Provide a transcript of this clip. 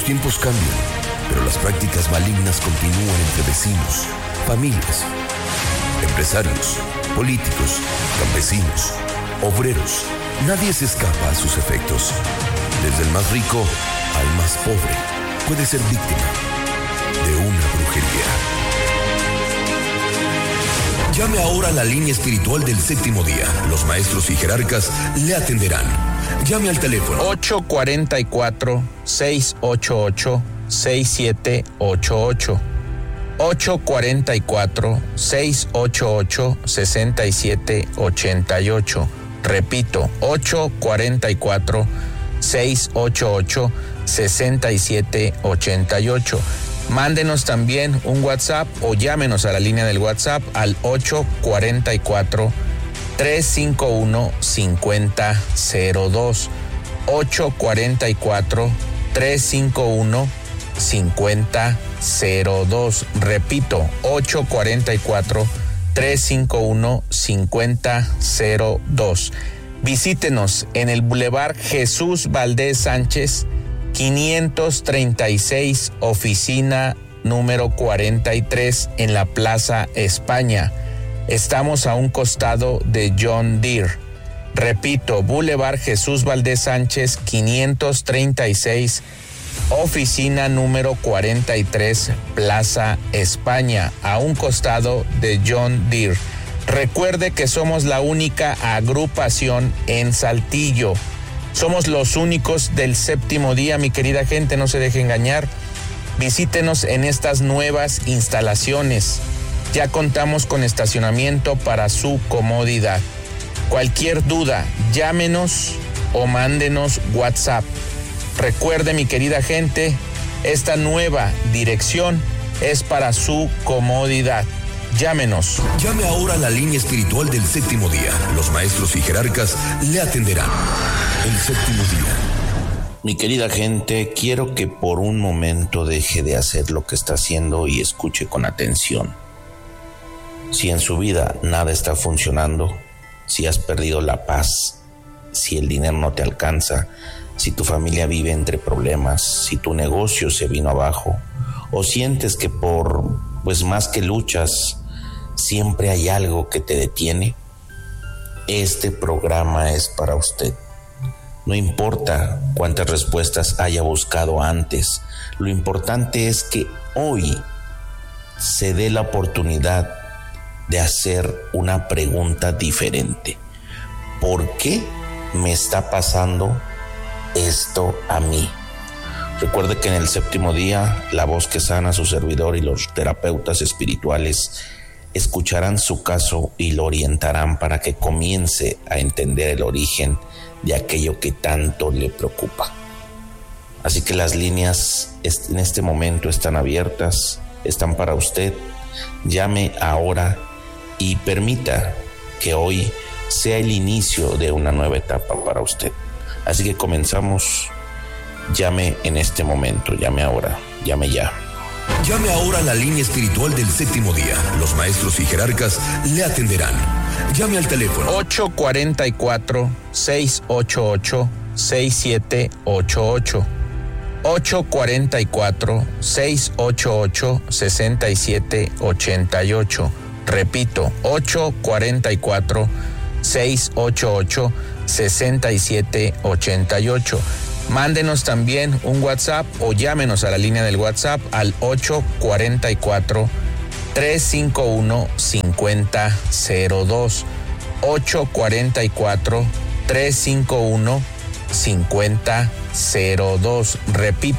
Los tiempos cambian, pero las prácticas malignas continúan entre vecinos, familias, empresarios, políticos, campesinos, obreros. Nadie se escapa a sus efectos. Desde el más rico al más pobre puede ser víctima de una brujería. Llame ahora a la línea espiritual del Séptimo Día. Los maestros y jerarcas le atenderán. Llame al teléfono 844-688-6788. 844-688-6788. Repito, 844-688-6788. Mándenos también un WhatsApp o llámenos a la línea del WhatsApp al 844-351-5002. 844-351-5002. Repito, 844-351-5002. Visítenos en el Boulevard Jesús Valdés Sánchez, 536, oficina número 43, en la Plaza España. Estamos a un costado de John Deere. Repito, Boulevard Jesús Valdés Sánchez, 536, oficina número 43, Plaza España, a un costado de John Deere. Recuerde que somos la única agrupación en Saltillo. Somos los únicos del Séptimo Día, mi querida gente, no se deje engañar. Visítenos en estas nuevas instalaciones. Ya contamos con estacionamiento para su comodidad. Cualquier duda, llámenos o mándenos WhatsApp. Recuerde, mi querida gente, esta nueva dirección es para su comodidad. Llámenos. Llame ahora a la línea espiritual del Séptimo Día. Los maestros y jerarcas le atenderán. El Séptimo Día. Mi querida gente, quiero que por un momento deje de hacer lo que está haciendo y escuche con atención. Si en su vida nada está funcionando, si has perdido la paz, si el dinero no te alcanza, si tu familia vive entre problemas, si tu negocio se vino abajo, o sientes que más que luchas, siempre hay algo que te detiene, este programa es para usted. No importa cuántas respuestas haya buscado antes, lo importante es que hoy se dé la oportunidad de hacer una pregunta diferente. ¿Por qué me está pasando esto a mí? Recuerde que en el Séptimo Día, la voz que sana a su servidor y los terapeutas espirituales escucharán su caso y lo orientarán para que comience a entender el origen de aquello que tanto le preocupa. Así que las líneas en este momento están abiertas, están para usted. Llame ahora y permita que hoy sea el inicio de una nueva etapa para usted. Así que comenzamos. Llame en este momento, llame ahora, llame ya. Llame ahora a la línea espiritual del Séptimo Día. Los maestros y jerarcas le atenderán. Llame al teléfono 844-688-6788. 844-688-6788. Repito, 844-688-6788. Mándenos también un WhatsApp o llámenos a la línea del WhatsApp al 844-351-5002. 844-351-5002. Repito.